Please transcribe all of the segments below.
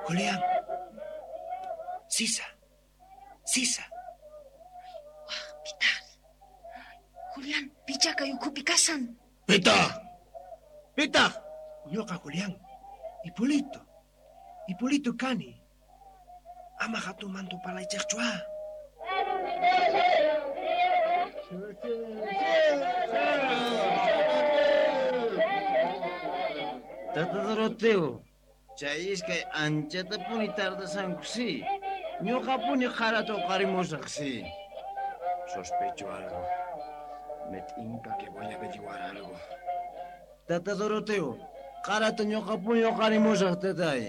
Julián. Sisa. Wah, pitaq. Julián, pichaka yukupi kasan. Pitaq. Ñoqa Julián. Hipólito kani. Ama hatumantu palaychaqchua. Tata Doroteo, chayisqa anchata puni tardasankusi. Ñuqa puni qarata uqarimusaqsi. Sospecho algo. Me tinca que voy a averiguar algo. Tata Doroteo, qarata ñuqa puni uqarimusaq, tatay.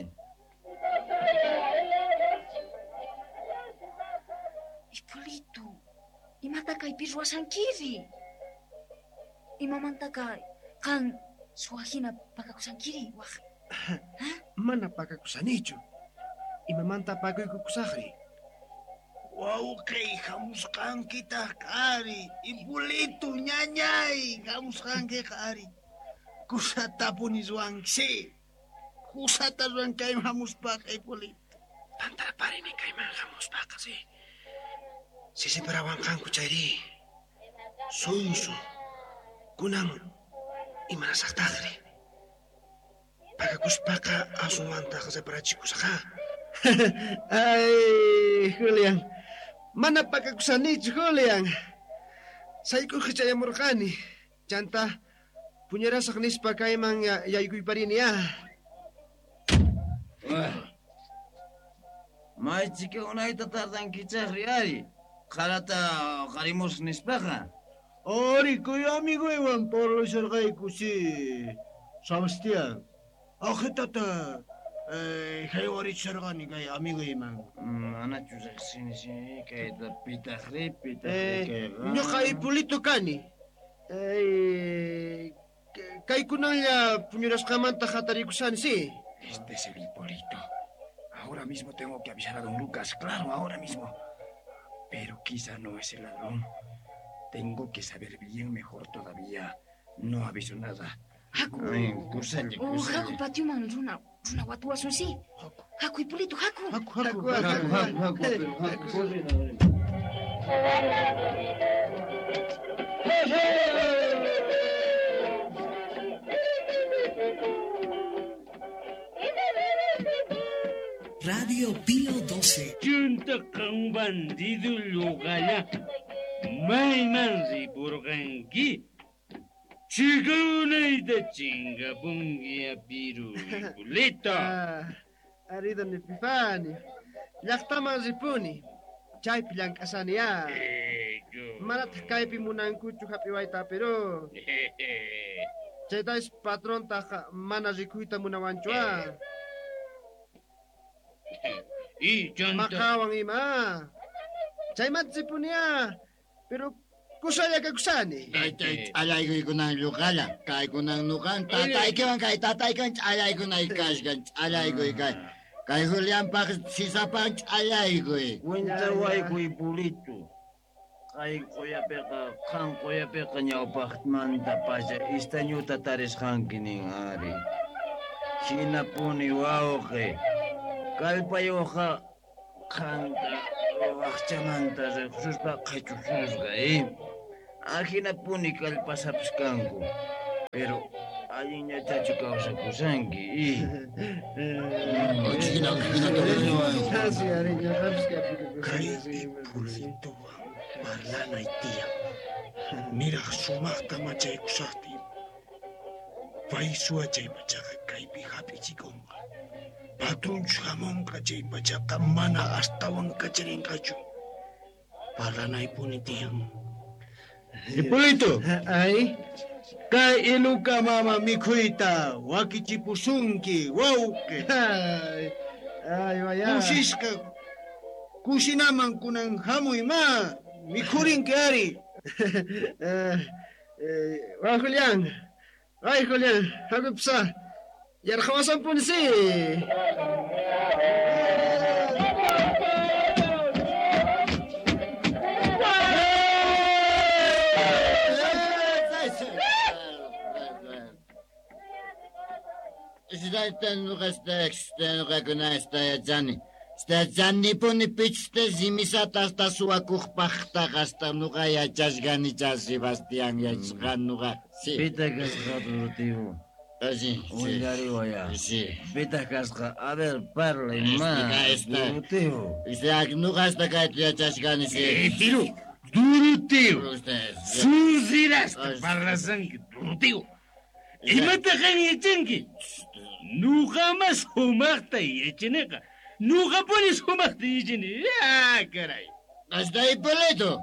Hipólito, imata kaypi ruwasankiri? Imamantaka kan suwahina pakakusankiri, wah. Mana pakakusanichu. Imamanta pakuykukusaqri. Wawqay hamusqanki qari. Hipólito ñañay hamusqanki qari. Kusata puniswansi. Kusata ruwankay hamuspaq Hipólito. Tantaraparini kayman hamuspaqa, si. Sisiparawanqanku chayri. Sunsu. Kunan imanasaqtaqri. Pakakuspaqa asumantaq separachikusqa. Ay, Julián. Mana pakakusanichu, Julián. Saykuqa chayamurqani. Chanta puñarasaq nispa kayman yaykuyparini, Maychika unayta tardankichaqri ari. Qarata qarimusaq nispaqa. Ari, kay amiguywan parlasharqayku, si. Sebastián. Ajitata haywarichirqani kay amiguyman. Manachu riqsini, si. Kayta pitaqri kayqa. Ñuqa Hipólito kani. Kaykunalla puñurasqamanta hatarikusani, si. Este es el Hipólito. Ahora mismo tengo que avisar a don Lucas, claro, ahora mismo. Pero quizá no es el ladrón. Tengo que saber bien mejor todavía. No aviso nada. Haku. Kusalli. Haku patiuman runa watuwasunsi. Haku, Hipólito, haku. Haku. Radio Pío 12. Junto con bandido Lugala, Maymanzi Burgangi, Chigunayta Chingapungia Piru Hipólito. Aridan Epifani. Llaqtaman ripuni. Chaypi llank'asani, Manataq kaypi munankuchu hapiwayta, pero chaytash patronta mana rikuyta munawanchu, Y chanta. Maqawan ima. Chaymanta ripuni, pero kusalla kakusani. Alaykunan Lugala. Kaykunan nuqan tataykiwan kay tataykan alaykunay kashkan. Alaykuy kay. Kay Juliánpaq sisapan alaykuy. Winchawayku Hipólito. Kay qoyapiqa, kan qoyapiqa ñawpaqmanta pasha istañuta tarisqanki nin ari. Hinapuni wawqi. Kallpayuqa qanta waqchamanta riqsuspa qhichususqa, Hinapuni kallpasapis kanku. Pero allinñachachu kawsakusanki, Kay Hipólitowan parlanay tiyan. Miraq sumaqta machaykusaqti. Pay suwachay pachaqa kaypi hap'ichikunqa. Patronchu hamunqa chay pachaqa mana astawan kacharinqachu. Parlanaypuni tiyan. Hipólito. Ay. Kay iluka mama mikhuyta wakichipusunki wawqi. Ay, vaya. Kushishka kushinaman kunan hamuy ma mikhurinki ari. Julián. Ay, Julián. Hagupsa. Yarhawasan punsi. Stadzani poni pichte zimisata hasta suakujpachta hasta nuga yachashgani cha Sebastián yachgan nuga. Sí. Pita casca, tío. Sí. Sí. Pita casca. A ver, parle más. Tío. Nuga hasta que yachashgani sí. Tío. Duro, tío. Suziras que parla sangue. Duro, tío. Y mata gani echenki. Nuga más humacta y echeneka. Nunca pones humas de higiene. ¡Ah, caray! Hasta Hipólito,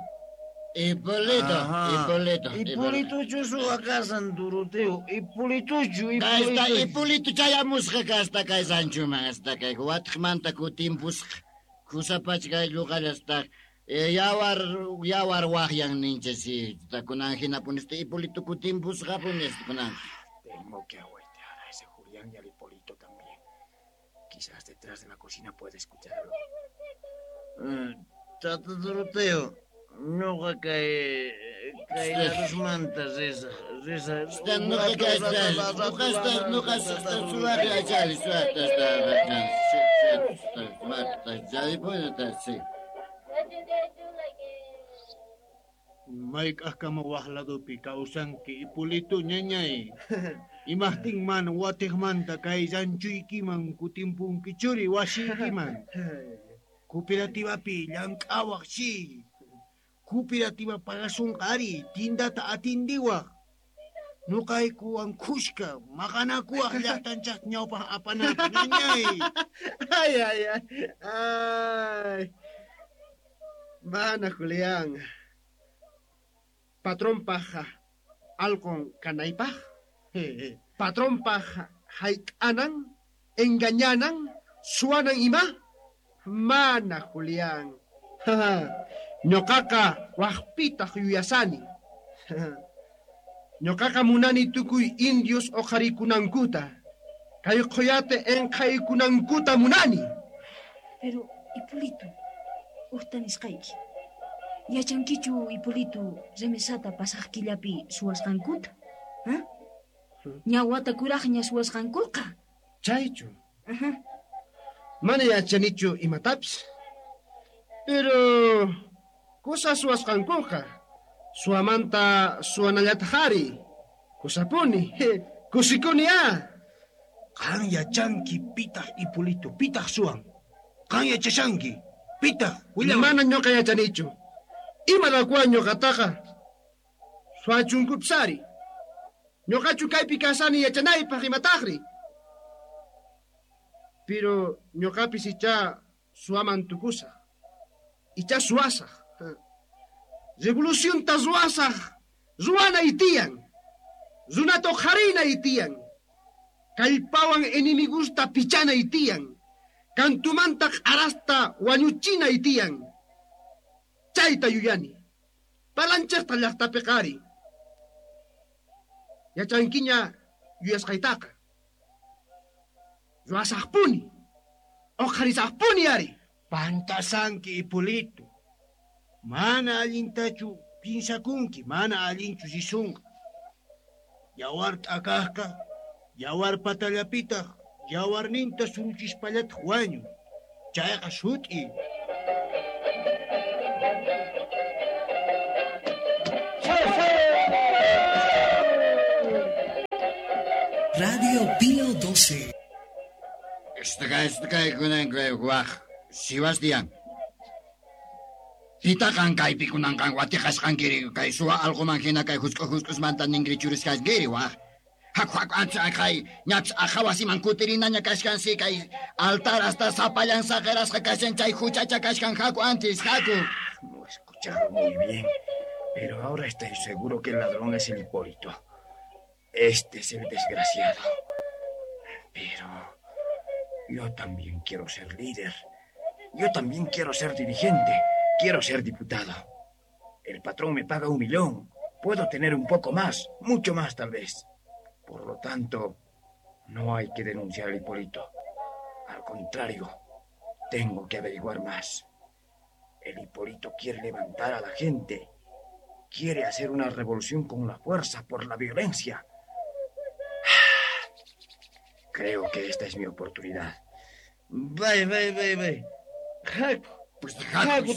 chusu acá Duruteo. Hipólito. Hasta Hipólito chaya musca que hasta que Sanchuma, hasta que Guatmanta Kutimpus, Kusapachka lugar hasta Yawar Wahyang Ninchesi, Takunangina Puniste Hipólito Kutimpus Japones Kunan. Tengo que aguantar a ese Julián y al Hipólito también. Quizás detrás de la cocina pueda escucharlo. Tata Doroteo, no cae las mantas esas. No Mike akama wahlado pi kausan ki Hipólito nyanyay. Imahting man watih man takay zanchuy kiman kutimpung kichuri wasi kiman. Kooperativa pi langkawak si. Kooperativa pagasung ari tinda ta atindiwak. Nukay ko ang kuska makana ko aklatan chak nyaw pa apanak nyanyay. Ay. Mana Julián. Patrón paja, algon canaipaj. Patrón paja, haikanan, engañanan, suanan ima. Mana Julián. Ñokaka, wajpita huyasani. Ñokaka munani tukuy indios o jarikunankuta. Kay koyate en jarikunankuta munani. Pero, Hipólito, ustanis kaiki. Yachankichu Hipólito remesata pasajkillapi suwasqankuta. ¿Ah? Ñawata kuraqña suwasqankuqa. Chaychu. Mana yachanichu imatapis. Pero kusa suwasqankuqa. Suamanta suwanallataqari. Kusapuni. Kusikuni Kan yachanki pitah Hipólito, pitah suan. Kan yachashanki, pitah. Mana ñoqa yachanichu. Imalakuan ñoqataqa suachunkupsari. Ñoqachu kaypi kasani yachanaypaq imataqri. Pero ñoqapis icha suaman tukusaq. Icha suwasaq. Revolucionta suwasaq. Ruana itiyan. Runato harina itiyan. Kallpawan enimigusta pichana itiyan. Kantumantaq arasta wañuchina itiyan. Chayta yuyani. Palanchaqta llaqtapi qari. Yachankiña yuyasqaytaqa. Ruwasaqpuni. Oqharisaqpuni ari. Pantasanki Hipólito. Mana allintachu pinsakunki, mana allinchu sisunqa. Yawar t'akaqqa, yawar patallapitaq, yawarninta suruchispallataq wañu. Chayqa sut'i. Radio Pío 12. Estakay kunan Sebastián. Pitakan kay pikunan kan watikas kan kiri kay suwa algo manghina kay huskus mantan ningri churis kay giri wah. Hak ansa kay nyaps akawasi man kutirina nya kaskan si kay altar hasta sapayan sakeras kakasen chay huchacha kaskan haku antes haku. No he escuchado muy bien, pero ahora estoy seguro que el ladrón es el Hipólito. Este es el desgraciado. Pero yo también quiero ser líder. Yo también quiero ser dirigente. Quiero ser diputado. El patrón me paga 1 millón. Puedo tener un poco más, mucho más tal vez. Por lo tanto, no hay que denunciar al Hipólito. Al contrario, tengo que averiguar más. El Hipólito quiere levantar a la gente. Quiere hacer una revolución con la fuerza, por la violencia. Creo que esta es mi oportunidad. Vai. Haku. Pues Haku,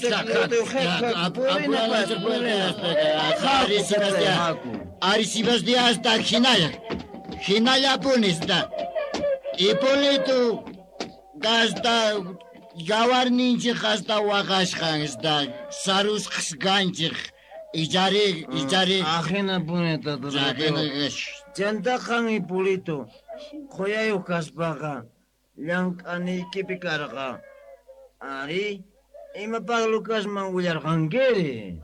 Ari Sebastián hasta Hinaya punista. Hipólito gasta Yawarninchi hasta Wakashkan está Sarus Ganchik Ijari Ajena puneta Chantajan Hipólito Joyayo Kaspaga Llank'ani kipikarqa Ari imapaq Lucasman willarqankiri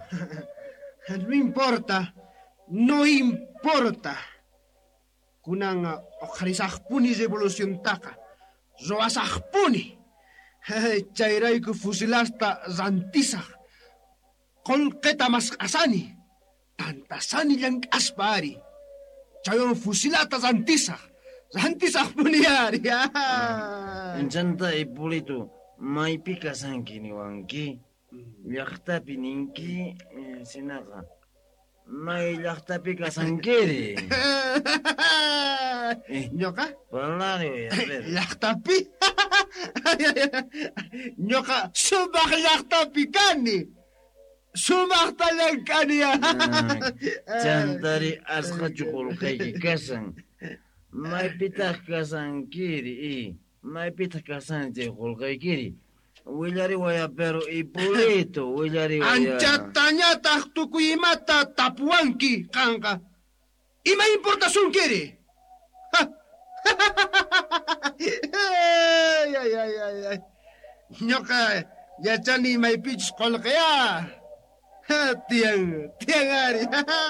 No importa. Kunan oqharisaqpuni revolución taqa. Roasaqpuni. Chayrayku fusilasta rantisaq. Qolqeta masqasani. Tantasani llank'aspa ari. Chaywan fusilata rantisaq. Rantisaqpuni ari. Chanta Hipólito maypi kasanki niwanki llaqtapi ninki sinaqa may llaqtapi kasankiri Ñoqa parlare llaqtapi ñoqa sumaq llaqtapi kani sumaqta llank'ani chantari asqachu qulqayki kasan maypitaq kasankiri maypitaq kasanchi qulqaykiri willari waya pero Hipólito willari waya anchatañataq tukuymata tapuwanki kanqa ima importasunkiri ñoqa yachani maypichus qolqaya tiyan ari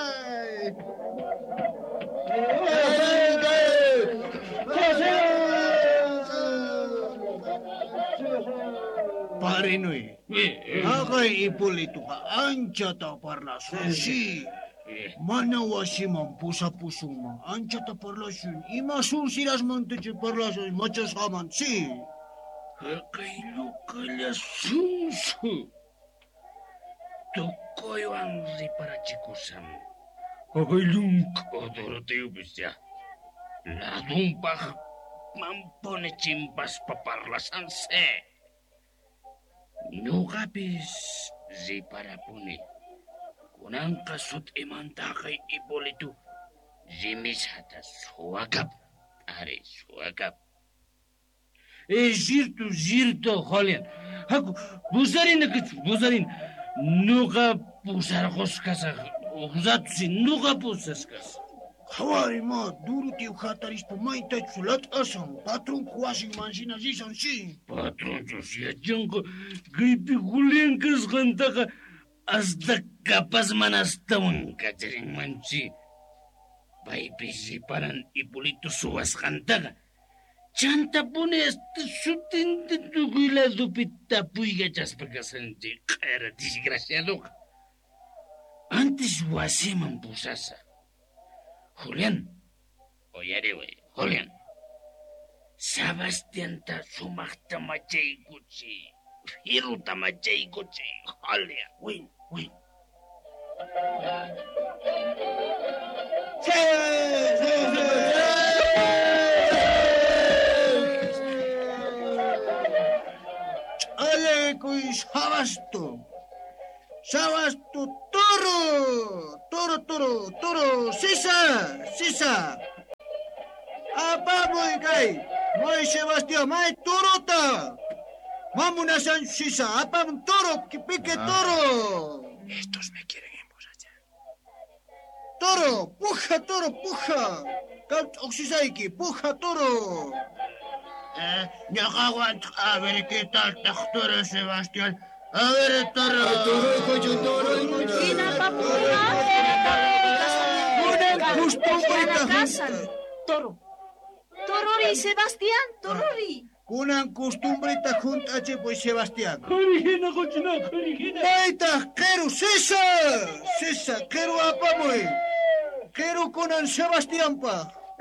Parinui. Haqay Hipólitoqa anchata parlasun. Sí. Mana wasiman pusapusunman anchata parlasun. Ima sunsirasmantachu parlasun machasqaman. Sí. Haqay lukalla sunsu. Tukoywan riparachikusan. Haqay lunko Doroteyupis ladunpaq mampone chimpaspa parlasanse. Ñuqapis riparapuni. Kunanqa sut'imantaqay Hipólito rimisata suwakap. Ari suwakap. Cierto, Julián. Haku, buzarin. Nuqa pusarqusqasaq. Uzatusi nuqa pusasqas. Hawari ma durutiu hatarispa maytachu lat'asan. Patron wasin mansina risan sí. Patron yachanqa kaypi Julián kasqantaqa hasta kapas manastawan kacharinmanchi. Paypis riparan Hipólito suwasqantaqa. Chantapuni hasta sutinta tukuy tapuyqa chaspakasanchi q'ara desgraciadoqa. Antes wasiman pusasa. Julián, oyariway, Julián. Sebastianta sumaqta machaykuchi. Hiruta machaykuchi, Julián. Win. Alekuy Sabasto, toro, sisa. Apamoy kay, moy Sebastián, may torota. Mamuna san sisa, apam toro, que pique toro. Estos me quieren emborrachar. Toro, puja. Oxisaiki, puja toro. No aguanto, a ver qué tal toro Sebastián. A ver, toro. Toro. Torori, Sebastián, torori. Kunan costumbrita junta pues Sebastián. Corigina. Aita, quiero César, quiero apamoy. Quiero kunan Sebastián pa.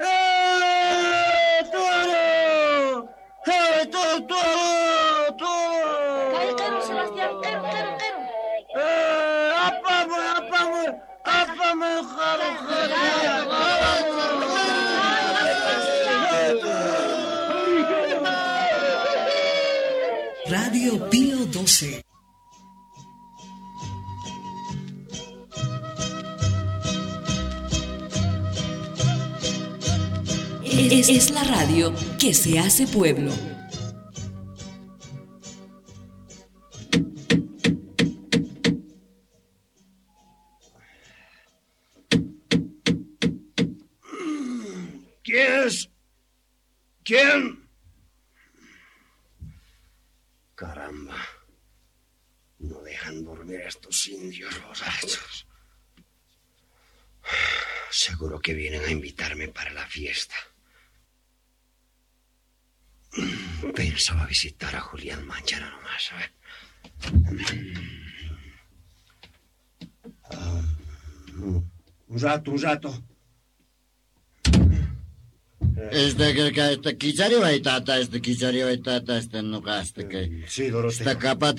Toro. Quiero, Sebastián, quiero. Apamoy, jaro. Radio Pío 12. Es la radio que se hace pueblo. ¿Quién es? ¿Quién? Caramba. No dejan dormir a estos indios borrachos. Seguro que vienen a invitarme para la fiesta. Pensaba visitar a Julián mañana nomás, a ver. Un rato. Sí, Doroteo.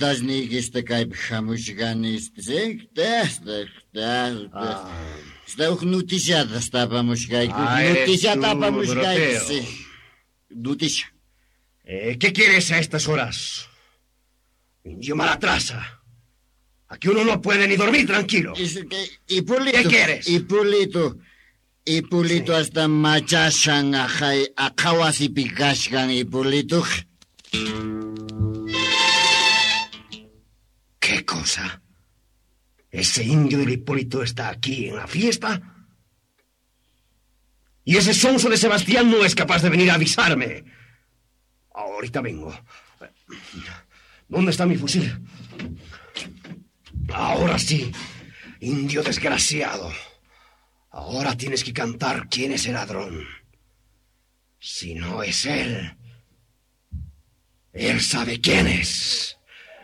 ¿Qué quieres a estas horas? Indio Malatraza. Aquí uno no puede ni dormir tranquilo. ¿Qué quieres? Hipólito hasta machashan akawas y pikashgan Hipólito. ¿Qué cosa? ¿Ese indio del Hipólito está aquí en la fiesta? ¿Y ese sonso de Sebastián no es capaz de venir a avisarme? Ahorita vengo. ¿Dónde está mi fusil? Ahora sí, indio desgraciado. Ahora tienes que cantar quién es el ladrón. Si no es él sabe quién es.